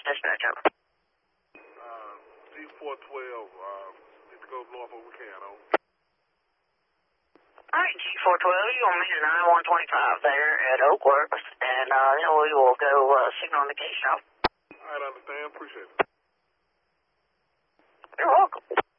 dispatch over. G412, need to go north over Cano. Alright, G412, you want me to 9125 there at Oakworks, and then we will go signal indication off. Alright, I understand. Appreciate it. You're welcome.